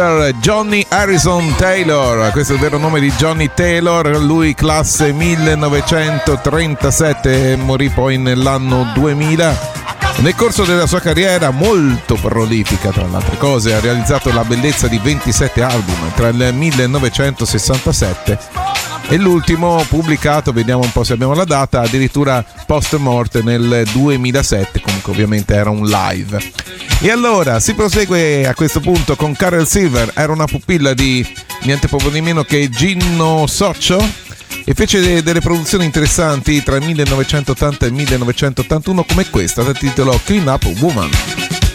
Johnny Harrison Taylor, questo è il vero nome di Johnny Taylor, lui classe 1937, morì poi nell'anno 2000. Nel corso della sua carriera molto prolifica, tra le altre cose, ha realizzato la bellezza di 27 album tra il 1967 e l'ultimo pubblicato, vediamo un po' se abbiamo la data, addirittura post morte nel 2007, comunque ovviamente era un live. E allora si prosegue a questo punto con Carol Silver, era una pupilla di niente poco di meno che Gino Soccio e fece delle produzioni interessanti tra il 1980 e il 1981 come questa dal titolo Clean Up Woman.